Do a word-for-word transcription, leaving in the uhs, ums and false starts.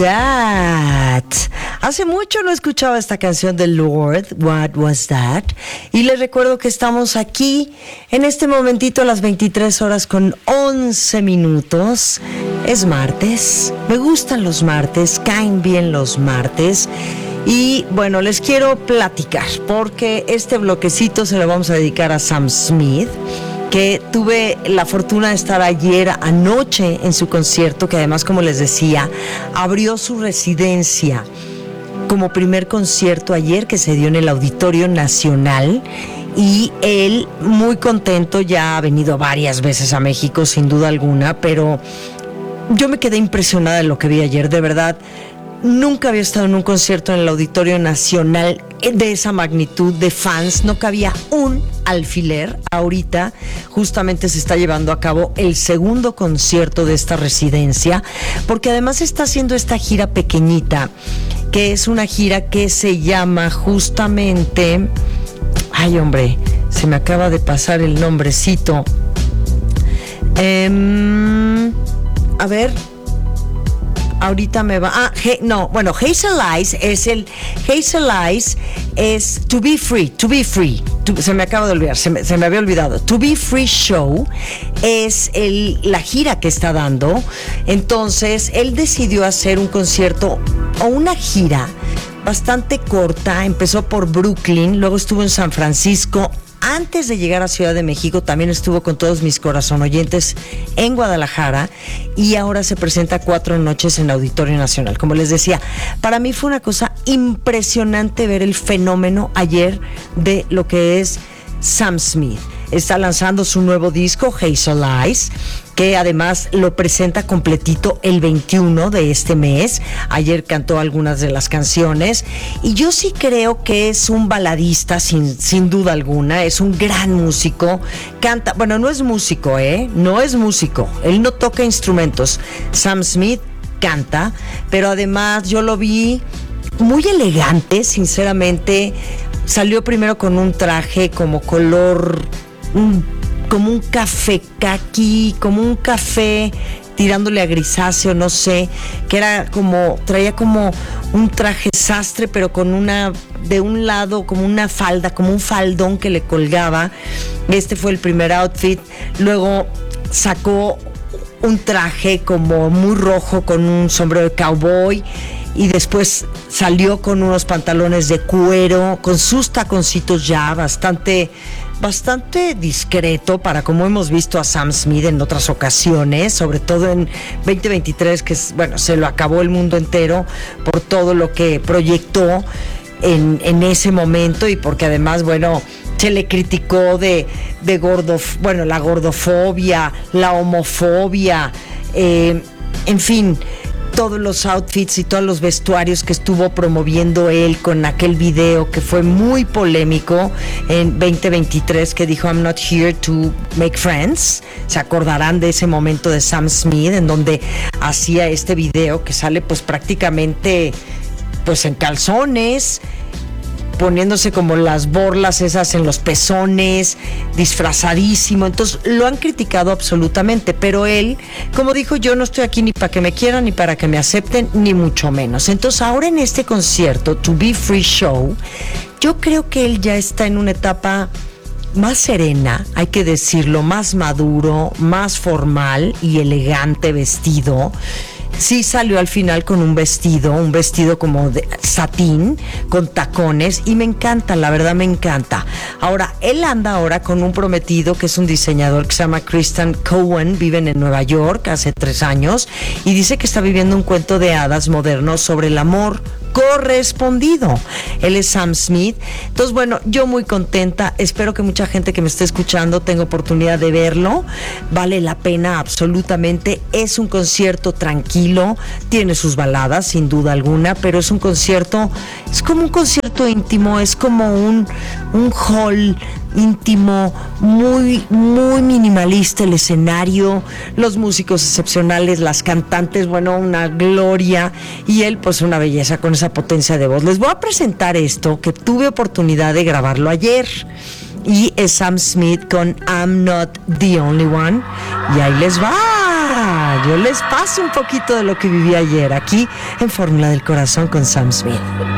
That? Hace mucho no escuchaba esta canción de Lorde, What Was That? Y les recuerdo que estamos aquí en este momentito a las veintitrés horas con once minutos. Es martes, me gustan los martes, caen bien los martes. Y bueno, les quiero platicar porque este bloquecito se lo vamos a dedicar a Sam Smith, que tuve la fortuna de estar ayer anoche en su concierto, que además, como les decía, abrió su residencia como primer concierto ayer, que se dio en el Auditorio Nacional. Y él, muy contento, ya ha venido varias veces a México, sin duda alguna, pero yo me quedé impresionada de lo que vi ayer, de verdad. Nunca había estado en un concierto en el Auditorio Nacional de esa magnitud de fans, no cabía un alfiler. Ahorita justamente se está llevando a cabo el segundo concierto de esta residencia, porque además está haciendo esta gira pequeñita, que es una gira que se llama justamente... Ay, hombre, se me acaba de pasar el nombrecito. Eh, a ver... Ahorita me va... Ah, he, no, bueno, Hazel Eyes es el... Hazel Eyes es To Be Free, To Be Free. To, se me acaba de olvidar, se me, se me había olvidado. To Be Free Show es el, la gira que está dando. Entonces, él decidió hacer un concierto o una gira bastante corta. Empezó por Brooklyn, luego estuvo en San Francisco. Antes de llegar a Ciudad de México, también estuvo con todos mis corazón oyentes en Guadalajara, y ahora se presenta cuatro noches en el Auditorio Nacional. Como les decía, para mí fue una cosa impresionante ver el fenómeno ayer de lo que es Sam Smith. Está lanzando su nuevo disco, Hazel Eyes, que además lo presenta completito el veintiuno de este mes. Ayer cantó algunas de las canciones y yo sí creo que es un baladista sin, sin duda alguna. Es un gran músico, canta, bueno, no es músico, ¿eh? No es músico, él no toca instrumentos. Sam Smith canta, pero además yo lo vi muy elegante, sinceramente. Salió primero con un traje como color... Un, como un café caqui, como un café tirándole a grisáceo, no sé, que era como, traía como un traje sastre, pero con una, de un lado, como una falda, como un faldón que le colgaba. Este fue el primer outfit. Luego sacó un traje como muy rojo con un sombrero de cowboy, y después salió con unos pantalones de cuero, con sus taconcitos ya bastante, bastante discreto para como hemos visto a Sam Smith en otras ocasiones, sobre todo en veinte veintitrés, que es, bueno, se lo acabó el mundo entero por todo lo que proyectó en, en ese momento, y porque además, bueno, se le criticó de, de gordo, bueno, la gordofobia, la homofobia, eh, en fin, todos los outfits y todos los vestuarios que estuvo promoviendo él con aquel video que fue muy polémico en veinte veintitrés, que dijo I'm not here to make friends. Se acordarán de ese momento de Sam Smith en donde hacía este video que sale pues prácticamente pues en calzones, poniéndose como las borlas esas en los pezones, disfrazadísimo. Entonces lo han criticado absolutamente, pero él, como dijo, yo no estoy aquí ni para que me quieran, ni para que me acepten, ni mucho menos. Entonces ahora en este concierto, To Be Free Show, yo creo que él ya está en una etapa más serena, hay que decirlo, más maduro, más formal y elegante vestido. Sí salió al final con un vestido, un vestido como de satín, con tacones, y me encanta, la verdad me encanta. Ahora, él anda ahora con un prometido que es un diseñador que se llama Christian Cohen, viven en Nueva York hace tres años, y dice que está viviendo un cuento de hadas moderno sobre el amor correspondido. Él es Sam Smith. Entonces, bueno, yo muy contenta. Espero que mucha gente que me esté escuchando tenga oportunidad de verlo. Vale la pena absolutamente. Es un concierto tranquilo, tiene sus baladas sin duda alguna, pero es un concierto, es como un concierto íntimo, es como un, un hall íntimo, muy, muy minimalista el escenario, los músicos excepcionales, las cantantes, bueno, una gloria, y él pues una belleza con esa potencia de voz. Les voy a presentar esto que tuve oportunidad de grabarlo ayer, y es Sam Smith con I'm Not the Only One, y ahí les va. Yo les paso un poquito de lo que viví ayer aquí en Fórmula del Corazón con Sam Smith.